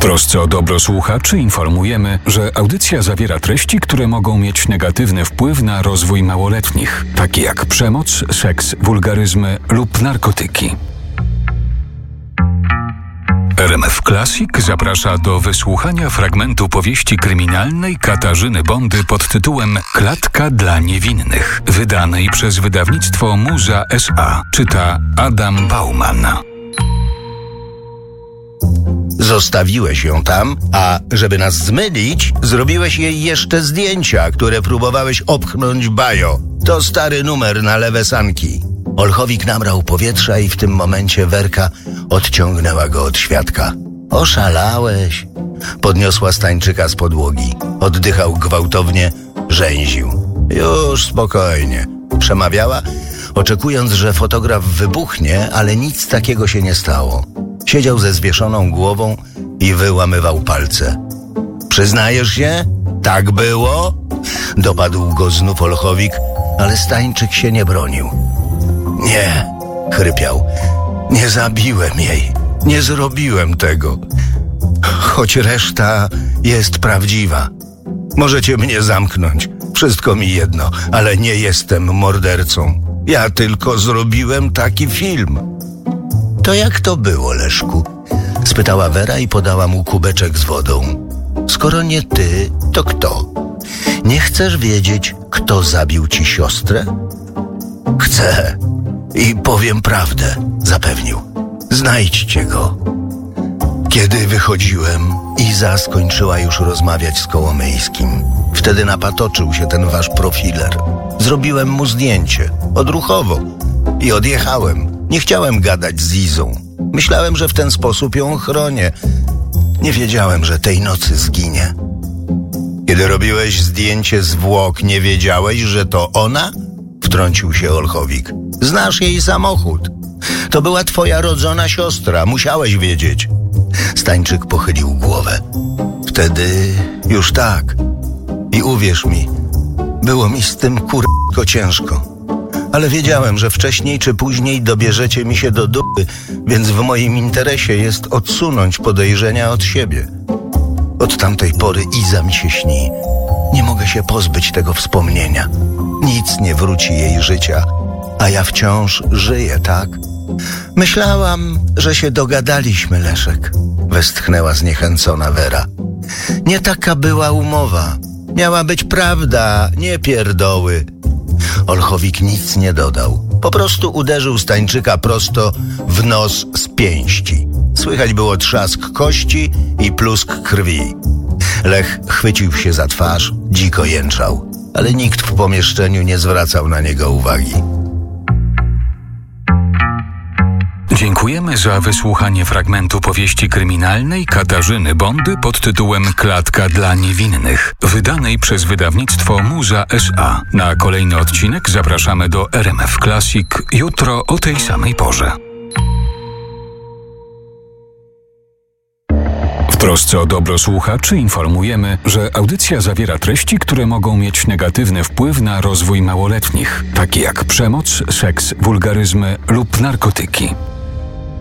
trosce o dobro słuchaczy informujemy, że audycja zawiera treści, które mogą mieć negatywny wpływ na rozwój małoletnich, takie jak przemoc, seks, wulgaryzmy lub narkotyki. RMF Classic zaprasza do wysłuchania fragmentu powieści kryminalnej Katarzyny Bondy pod tytułem Klatka dla niewinnych, wydanej przez wydawnictwo Muza S.A. Czyta Adam Bauman. Zostawiłeś ją tam, a żeby nas zmylić, zrobiłeś jej jeszcze zdjęcia, które próbowałeś opchnąć bajo. To stary numer na lewe sanki. Olchowik nabrał powietrza i w tym momencie Werka odciągnęła go od świadka. Oszalałeś. Podniosła Stańczyka z podłogi. Oddychał gwałtownie, rzęził. Już spokojnie. Przemawiała, oczekując, że fotograf wybuchnie, ale nic takiego się nie stało. Siedział ze zwieszoną głową i wyłamywał palce. Przyznajesz się? Tak było? Dopadł go znów Olchowik, ale Stańczyk się nie bronił. Nie, chrypiał. Nie zabiłem jej. Nie zrobiłem tego. Choć reszta jest prawdziwa. Możecie mnie zamknąć. Wszystko mi jedno, ale nie jestem mordercą. Ja tylko zrobiłem taki film. To jak to było, Leszku? Spytała Wera i podała mu kubeczek z wodą. Skoro nie ty, to kto? Nie chcesz wiedzieć, kto zabił ci siostrę? Chcę i powiem prawdę, zapewnił. Znajdźcie go. Kiedy wychodziłem, Iza skończyła już rozmawiać z Kołomyjskim. Wtedy napatoczył się ten wasz profiler. Zrobiłem mu zdjęcie, odruchowo, i odjechałem. Nie chciałem gadać z Izą. Myślałem, że w ten sposób ją chronię. Nie wiedziałem, że tej nocy zginie. Kiedy robiłeś zdjęcie zwłok, nie wiedziałeś, że to ona? Wtrącił się Olchowik. Znasz jej samochód. To była twoja rodzona siostra. Musiałeś wiedzieć. Stańczyk pochylił głowę. Wtedy już tak. I uwierz mi, było mi z tym kurko ciężko. Ale wiedziałem, że wcześniej czy później dobierzecie mi się do dupy, więc w moim interesie jest odsunąć podejrzenia od siebie. Od tamtej pory Iza mi się śni. Nie mogę się pozbyć tego wspomnienia. Nic nie wróci jej życia, a ja wciąż żyję, tak? Myślałam, że się dogadaliśmy, Leszek. Westchnęła zniechęcona Wera. Nie taka była umowa. Miała być prawda, nie pierdoły. Olchowik nic nie dodał. Po prostu uderzył Stańczyka prosto w nos z pięści. Słychać było trzask kości i plusk krwi. Lech chwycił się za twarz, dziko jęczał, ale nikt w pomieszczeniu nie zwracał na niego uwagi. Dziękujemy za wysłuchanie fragmentu powieści kryminalnej Katarzyny Bondy pod tytułem Klatka dla niewinnych, wydanej przez wydawnictwo Muza S.A. Na kolejny odcinek zapraszamy do RMF Classic jutro o tej samej porze. W trosce o dobro słuchaczy informujemy, że audycja zawiera treści, które mogą mieć negatywny wpływ na rozwój małoletnich, takie jak przemoc, seks, wulgaryzmy lub narkotyki.